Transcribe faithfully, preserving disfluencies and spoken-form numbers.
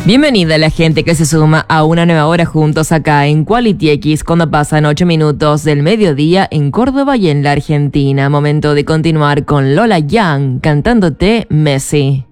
Bienvenida a la gente que se suma a una nueva hora juntos acá en Quality X cuando pasan ocho minutos del mediodía en Córdoba y en la Argentina. Momento de continuar con Lola Young cantándote Messi.